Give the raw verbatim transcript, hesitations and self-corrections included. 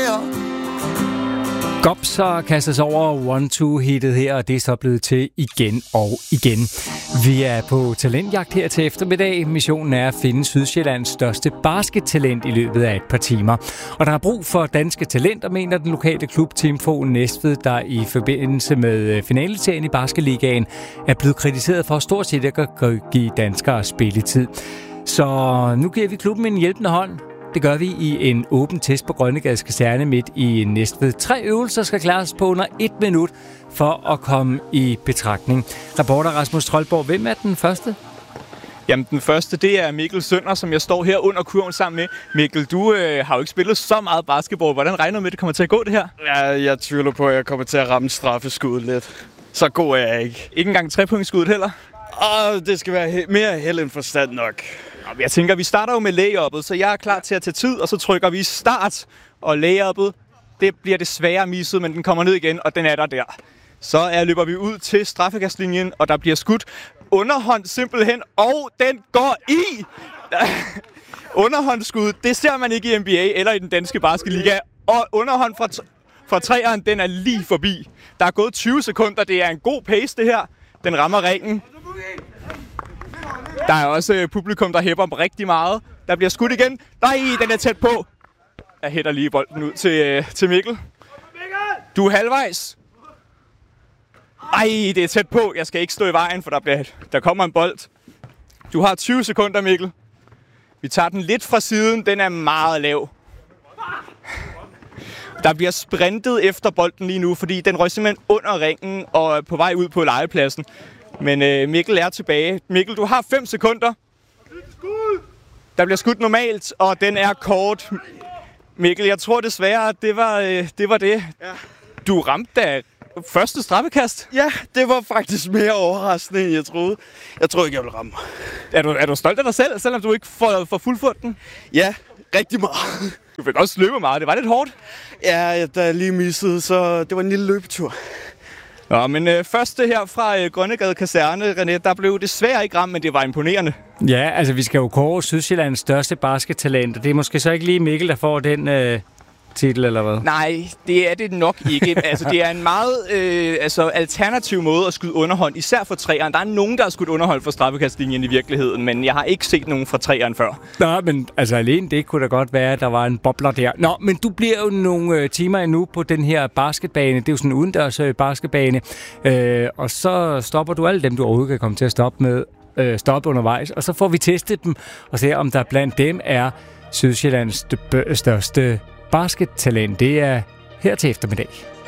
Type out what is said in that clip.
her. Gopser kastes over one-two-hittet her, og det er så blevet til igen og igen. Vi er på talentjagt her til eftermiddag. Missionen er at finde Sydsjællands største baskettalent i løbet af et par timer. Og der er brug for danske talenter, mener den lokale klub Timfo Næstved, der i forbindelse med finaleserien i Basketligaen er blevet kritiseret for stort set ikke at give danskere spilletid. Så nu giver vi klubben en hjælpende hånd. Det gør vi i en åben test på Grønnegades Kaserne midt i Næstved. Tre øvelser skal klares på under et minut for at komme i betragtning. Reporter Rasmus Troldborg, hvem er den første? Jamen, den første, det er Mikkel Sønder, som jeg står her under kurven sammen med. Mikkel, du øh, har jo ikke spillet så meget basketball. Hvordan regner du med, at det kommer til at gå, det her? Ja, jeg tvivler på, at jeg kommer til at ramme straffeskuddet lidt. Så god er jeg ikke. Ikke engang trepunktskuddet heller? Åh, det skal være he- mere held end forstand nok. Jeg tænker, vi starter jo med layup'et, så jeg er klar til at tage tid, og så trykker vi start. Og layup'et, det bliver desværre misset, men den kommer ned igen, og den er der der. Så er, løber vi ud til straffekastlinjen, og der bliver skudt underhånd simpelthen, og den går i! Underhåndsskud, det ser man ikke i N B A eller i den danske basketliga. Og underhånd fra, t- fra træeren, den er lige forbi. Der er gået tyve sekunder, det er en god pace det her. Den rammer ringen. Der er også publikum, der hæpper rigtig meget. Der bliver skudt igen. Nej, den er tæt på. Jeg hætter lige bolden ud til, til Mikkel. Du er halvvejs. Ej, det er tæt på. Jeg skal ikke stå i vejen, for der, bliver, der kommer en bold. Du har tyve sekunder, Mikkel. Vi tager den lidt fra siden. Den er meget lav. Der bliver sprintet efter bolden lige nu, fordi den røg simpelthen under ringen og er på vej ud på legepladsen. Men øh, Mikkel er tilbage. Mikkel, du har fem sekunder. Der bliver skudt normalt, og den er kort. Mikkel, jeg tror desværre, at det var øh, det. Var det. Ja. Du ramte da første straffekast. Ja, det var faktisk mere overraskende, end jeg troede. Jeg tror ikke, jeg vil ramme. Er du, er du stolt af dig selv, selvom du ikke får, får fuldført den? Ja, rigtig meget. Du fik også løbe meget. Det var lidt hårdt. Ja, da jeg lige missede, så det var en lille løbetur. Nå, men øh, første her fra øh, Grønnegade Kaserne, René, der blev desværre ikke ramt, men det var imponerende. Ja, altså vi skal jo kåre Sydsjællands største baskettalent, og det er måske så ikke lige Mikkel, der får den øh, titel, eller hvad? Nej, det er det nok ikke. Altså, det er en meget øh, altså, alternativ måde at skyde underhånd, især for træeren. Der er nogen, der har skudt underhold for straffekastlinjen i virkeligheden, men jeg har ikke set nogen fra træeren før. Nå, men altså alene det kunne da godt være, at der var en bobler der. Nå, men du bliver jo nogle øh, timer endnu på den her basketbane. Det er jo sådan en udendørs øh, basketbane. Øh, og så stopper du alle dem, du overhovedet kan komme til at stoppe med. Øh, stoppe undervejs, og så får vi testet dem og se, om der blandt dem er Sydsjællands største baskettalent. Det er her til eftermiddag.